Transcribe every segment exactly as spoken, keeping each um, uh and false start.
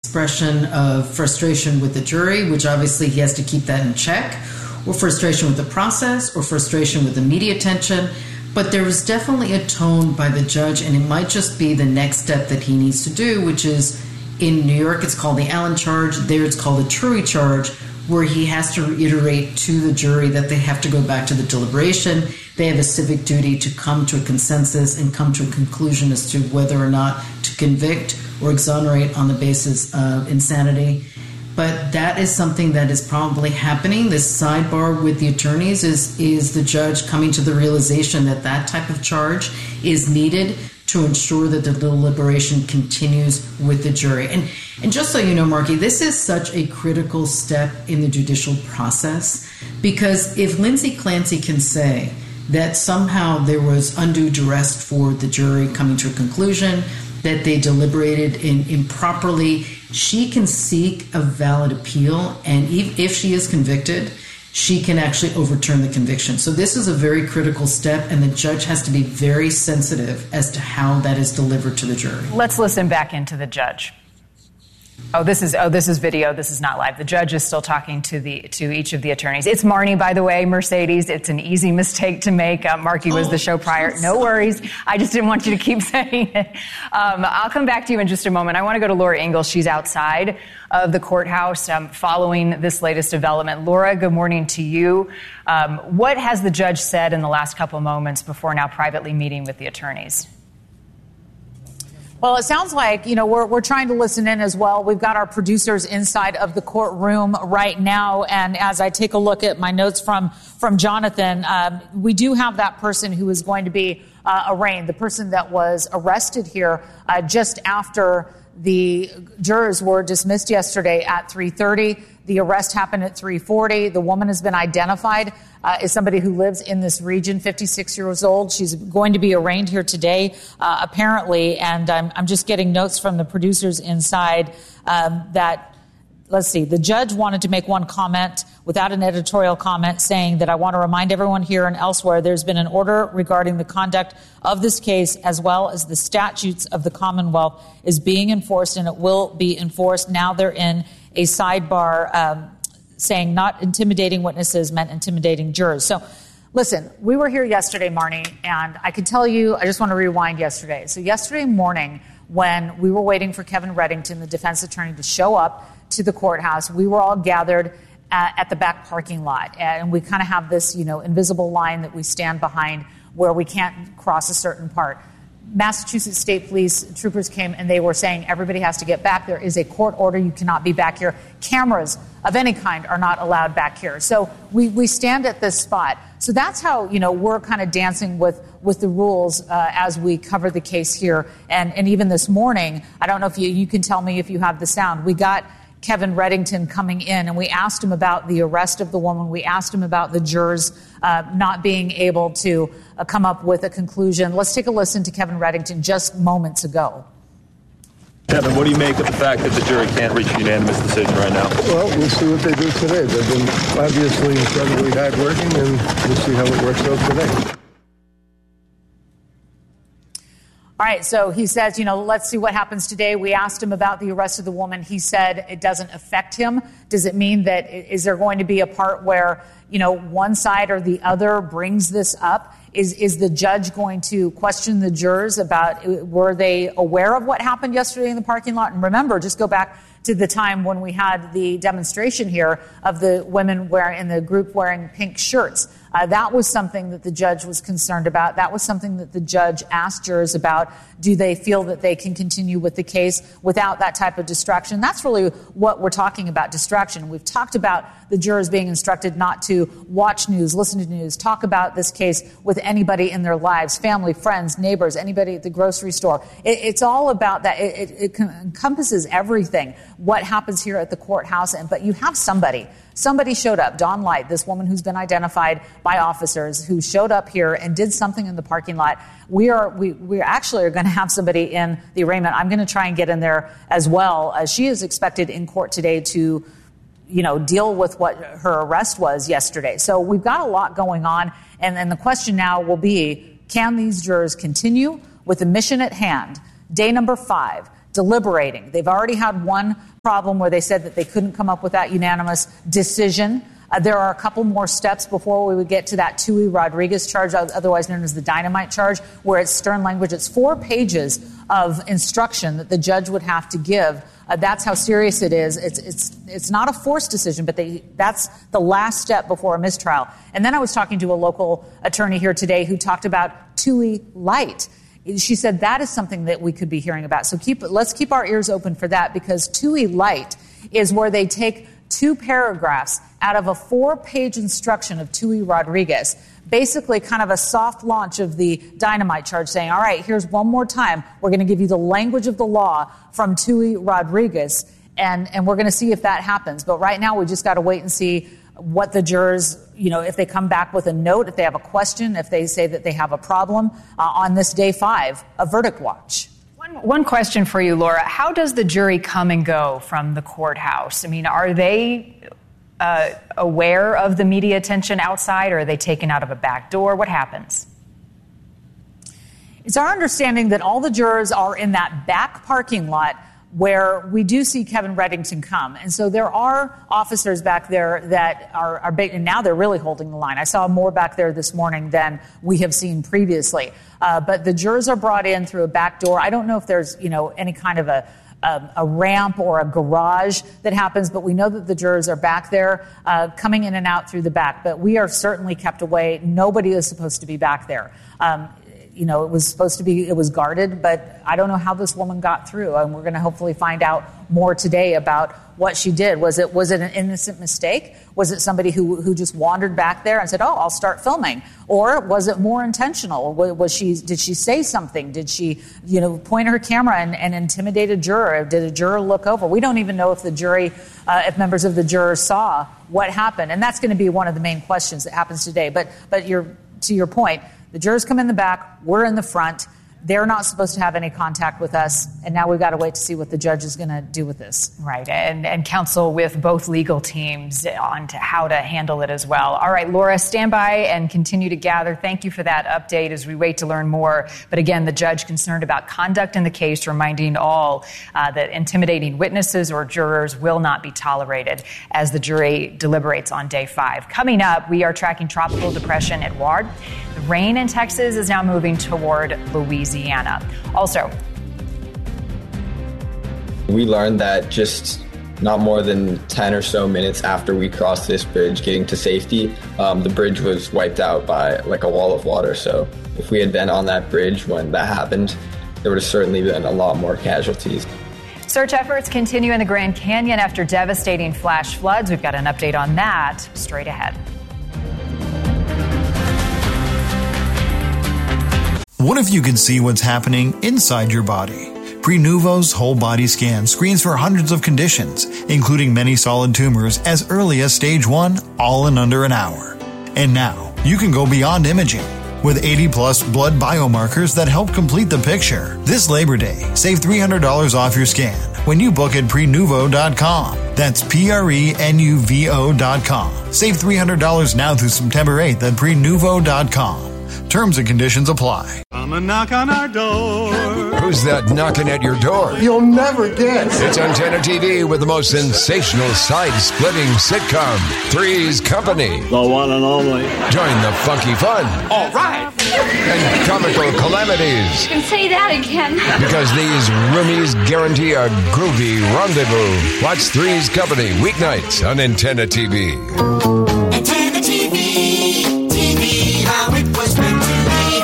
expression of frustration with the jury, which obviously he has to keep that in check, or frustration with the process, or frustration with the media attention. But there was definitely a tone by the judge, and it might just be the next step that he needs to do, which is in New York, it's called the Allen charge. There it's called the Truey charge, where he has to reiterate to the jury that they have to go back to the deliberation. They have a civic duty to come to a consensus and come to a conclusion as to whether or not to convict or exonerate on the basis of insanity. But that is something that is probably happening. This sidebar with the attorneys is, is the judge coming to the realization that that type of charge is needed to ensure that the deliberation continues with the jury. And and just so you know, Marky, this is such a critical step in the judicial process, because if Lindsay Clancy can say that somehow there was undue duress for the jury coming to a conclusion, that they deliberated in, improperly, she can seek a valid appeal, and if, if she is convicted, she can actually overturn the conviction. So this is a very critical step, and the judge has to be very sensitive as to how that is delivered to the jury. Let's listen back into the judge. Oh, this is oh, this is video. This is not live. The judge is still talking to the to each of the attorneys. It's Marnie, by the way, Mercedes. It's an easy mistake to make. Uh, Marky was oh, the show prior. No worries. I just didn't want you to keep saying it. Um, I'll come back to you in just a moment. I want to go to Laura Ingalls. She's outside of the courthouse um, following this latest development. Laura, good morning to you. Um, what has the judge said in the last couple of moments before now privately meeting with the attorneys? Well, it sounds like, you know, we're we're trying to listen in as well. We've got our producers inside of the courtroom right now. And as I take a look at my notes from from Jonathan, um, we do have that person who is going to be uh, arraigned, the person that was arrested here uh, just after the jurors were dismissed yesterday at three thirty. The arrest happened at three forty. The woman has been identified uh, as somebody who lives in this region, fifty-six years old. She's going to be arraigned here today, uh, apparently. And I'm, I'm just getting notes from the producers inside um, that, let's see, the judge wanted to make one comment without an editorial comment, saying that I want to remind everyone here and elsewhere there's been an order regarding the conduct of this case, as well as the statutes of the Commonwealth, is being enforced, and it will be enforced. Now they're in a sidebar um, saying not intimidating witnesses meant intimidating jurors. So listen, we were here yesterday, Marnie, and I can tell you, I just want to rewind yesterday. So yesterday morning, when we were waiting for Kevin Reddington, the defense attorney, to show up to the courthouse, we were all gathered at, at the back parking lot. And we kind of have this, you know, invisible line that we stand behind where we can't cross a certain part. Massachusetts State Police troopers came and they were saying everybody has to get back. There is a court order. You cannot be back here. Cameras of any kind are not allowed back here. So we, we stand at this spot. So that's how, you know, we're kind of dancing with, with the rules uh, as we cover the case here. And, and even this morning, I don't know if you, you can tell me if you have the sound. We got Kevin Reddington coming in, and we asked him about the arrest of the woman. We asked him about the jurors uh, not being able to uh, come up with a conclusion. Let's take a listen to Kevin Reddington just moments ago. Kevin, what do you make of the fact that the jury can't reach a unanimous decision right now? Well, we'll see what they do today. They've been obviously incredibly hardworking, and we'll see how it works out today. All right, so he says, you know, let's see what happens today. We asked him about the arrest of the woman. He said it doesn't affect him. Does it mean that, is there going to be a part where, you know, one side or the other brings this up? Is is the judge going to question the jurors about, were they aware of what happened yesterday in the parking lot? And remember, just go back to the time when we had the demonstration here of the women wearing, in the group wearing pink shirts. Uh, that was something that the judge was concerned about. That was something that the judge asked jurors about. Do they feel that they can continue with the case without that type of distraction? That's really what we're talking about, distraction. We've talked about the jurors being instructed not to watch news, listen to news, talk about this case with anybody in their lives, family, friends, neighbors, anybody at the grocery store. It, it's all about that. It, it, it encompasses everything, what happens here at the courthouse. And but you have somebody. Somebody showed up, Dawn Light, this woman who's been identified by officers, who showed up here and did something in the parking lot. We are, we, we actually are going to have somebody in the arraignment. I'm going to try and get in there as well. Uh, she is expected in court today to, you know, deal with what her arrest was yesterday. So we've got a lot going on. And then the question now will be, can these jurors continue with the mission at hand? Day number five, deliberating. They've already had one problem where they said that they couldn't come up with that unanimous decision. Uh, there are a couple more steps before we would get to that Tui Rodriguez charge, otherwise known as the dynamite charge, where it's stern language. It's four pages of instruction that the judge would have to give. Uh, that's how serious it is. It's it's it's not a forced decision, but they, that's the last step before a mistrial. And then I was talking to a local attorney here today who talked about Tui Light. She said that is something that we could be hearing about. So keep let's keep our ears open for that, because Tui Light is where they take two paragraphs out of a four-page instruction of Tui Rodriguez, basically kind of a soft launch of the dynamite charge, saying, all right, here's one more time. We're going to give you the language of the law from Tui Rodriguez, and, and we're going to see if that happens. But right now, we just got to wait and see what the jurors, you know, if they come back with a note, if they have a question, if they say that they have a problem uh, on this day five of verdict watch. One, one question for you, Laura. How does the jury come and go from the courthouse? I mean, are they uh, aware of the media attention outside, or are they taken out of a back door? What happens? It's our understanding that all the jurors are in that back parking lot where we do see Kevin Reddington come. And so there are officers back there that are, are and now they're really holding the line. I saw more back there this morning than we have seen previously. Uh, but the jurors are brought in through a back door. I don't know if there's, you know, any kind of a, a, a ramp or a garage that happens, but we know that the jurors are back there uh, coming in and out through the back. But we are certainly kept away. Nobody is supposed to be back there. Um, You know, it was supposed to be, it was guarded, but I don't know how this woman got through. And we're going to hopefully find out more today about what she did. Was it was it an innocent mistake? Was it somebody who who just wandered back there and said, oh, I'll start filming? Or was it more intentional? Was she, did she say something? Did she, you know, point her camera and, and intimidate a juror? Did a juror look over? We don't even know if the jury, uh, if members of the juror saw what happened. And that's going to be one of the main questions that happens today. But, but you're, to your point, the jurors come in the back, we're in the front. They're not supposed to have any contact with us, and now we've got to wait to see what the judge is going to do with this. Right, and, and counsel with both legal teams on to how to handle it as well. All right, Laura, stand by and continue to gather. Thank you for that update as we wait to learn more. But again, the judge concerned about conduct in the case, reminding all uh, that intimidating witnesses or jurors will not be tolerated as the jury deliberates on day five. Coming up, we are tracking tropical depression Edouard. The rain in Texas is now moving toward Louisiana. Also, we learned that just not more than ten or so minutes after we crossed this bridge getting to safety, um, the bridge was wiped out by like a wall of water. So if we had been on that bridge when that happened, there would have certainly been a lot more casualties. Search efforts continue in the Grand Canyon after devastating flash floods. We've got an update on that straight ahead. What if you could see what's happening inside your body? Prenuvo's whole body scan screens for hundreds of conditions, including many solid tumors as early as stage one, all in under an hour. And now, you can go beyond imaging with eighty plus blood biomarkers that help complete the picture. This Labor Day, save three hundred dollars off your scan when you book at prenuvo dot com. That's P R E N U V O dot com. Save three hundred dollars now through September eighth at prenuvo dot com. Terms and conditions apply. Come and knock on our door. Who's that knocking at your door? You'll never guess. It's Antenna T V with the most sensational side-splitting sitcom, Three's Company. The one and only. Join the funky fun. All right. And comical calamities. You can say that again. Because these roomies guarantee a groovy rendezvous. Watch Three's Company weeknights on Antenna T V. Antenna T V. T V, how it was meant to be.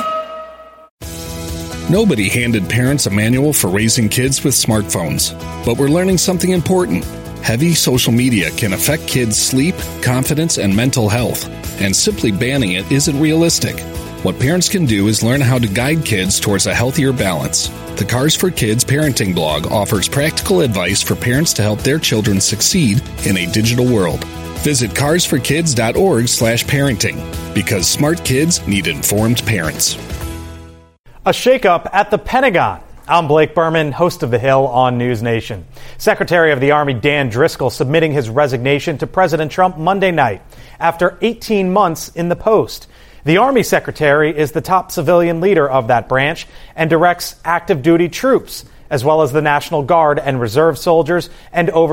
Nobody handed parents a manual for raising kids with smartphones, but we're learning something important. Heavy social media can affect kids' sleep, confidence, and mental health, and simply banning it isn't realistic. What parents can do is learn how to guide kids towards a healthier balance. The Cars for Kids parenting blog offers practical advice for parents to help their children succeed in a digital world. Visit cars for kids dot org slash parenting, because smart kids need informed parents. A shakeup at the Pentagon. I'm Blake Berman, host of The Hill on News Nation. Secretary of the Army Dan Driscoll submitting his resignation to President Trump Monday night after eighteen months in the post. The Army Secretary is the top civilian leader of that branch and directs active duty troops. as well as the National Guard and Reserve soldiers, and over